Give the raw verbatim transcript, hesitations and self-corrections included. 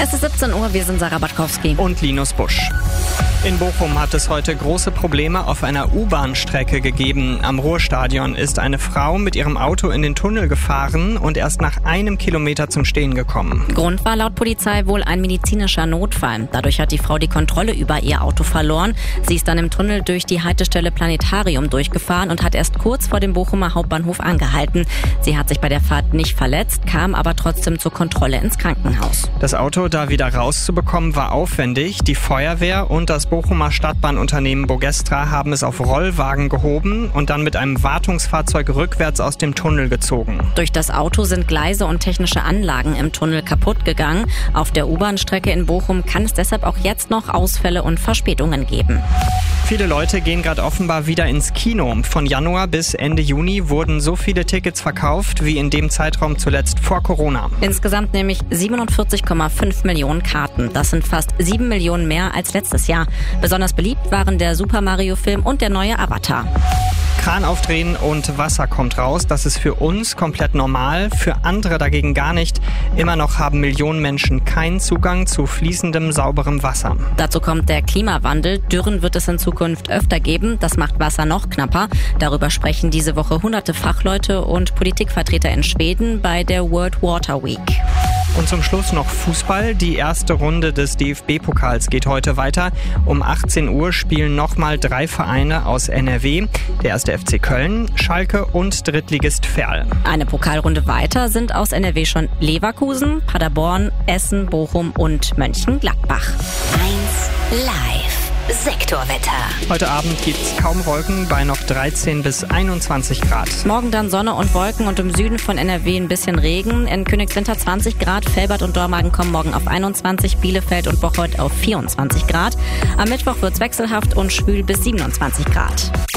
Es ist siebzehn Uhr, wir sind Sarah Batkowski. Und Linus Busch. In Bochum hat es heute große Probleme auf einer U-Bahn-Strecke gegeben. Am Ruhrstadion ist eine Frau mit ihrem Auto in den Tunnel gefahren und erst nach einem Kilometer zum Stehen gekommen. Grund war laut Polizei wohl ein medizinischer Notfall. Dadurch hat die Frau die Kontrolle über ihr Auto verloren. Sie ist dann im Tunnel durch die Haltestelle Planetarium durchgefahren und hat erst kurz vor dem Bochumer Hauptbahnhof angehalten. Sie hat sich bei der Fahrt nicht verletzt, kam aber trotzdem zur Kontrolle ins Krankenhaus. Das Auto da wieder rauszubekommen war aufwendig. Die Feuerwehr und das Bochumer Stadtbahnunternehmen Bogestra haben es auf Rollwagen gehoben und dann mit einem Wartungsfahrzeug rückwärts aus dem Tunnel gezogen. Durch das Auto sind Gleise und technische Anlagen im Tunnel kaputt gegangen. Auf der U-Bahn-Strecke in Bochum kann es deshalb auch jetzt noch Ausfälle und Verspätungen geben. Viele Leute gehen gerade offenbar wieder ins Kino. Von Januar bis Ende Juni wurden so viele Tickets verkauft wie in dem Zeitraum zuletzt vor Corona. Insgesamt nämlich siebenundvierzig Komma fünf Millionen Karten. Das sind fast sieben Millionen mehr als letztes Jahr. Besonders beliebt waren der Super Mario-Film und der neue Avatar. Kran aufdrehen und Wasser kommt raus. Das ist für uns komplett normal, für andere dagegen gar nicht. Immer noch haben Millionen Menschen keinen Zugang zu fließendem, sauberem Wasser. Dazu kommt der Klimawandel. Dürren wird es in Zukunft öfter geben. Das macht Wasser noch knapper. Darüber sprechen diese Woche hunderte Fachleute und Politikvertreter in Schweden bei der World Water Week. Und zum Schluss noch Fußball. Die erste Runde des D F B-Pokals geht heute weiter. Um achtzehn Uhr spielen nochmal drei Vereine aus N R W. Der erste F C Köln, Schalke und Drittligist Verl. Eine Pokalrunde weiter sind aus N R W schon Leverkusen, Paderborn, Essen, Bochum und Mönchengladbach. eins live. Sektorwetter. Heute Abend gibt's kaum Wolken bei noch dreizehn bis einundzwanzig Grad. Morgen dann Sonne und Wolken und im Süden von N R W ein bisschen Regen. In Königswinter zwanzig Grad, Velbert und Dormagen kommen morgen auf einundzwanzig, Bielefeld und Bocholt auf vierundzwanzig Grad. Am Mittwoch wird's wechselhaft und schwül bis siebenundzwanzig Grad.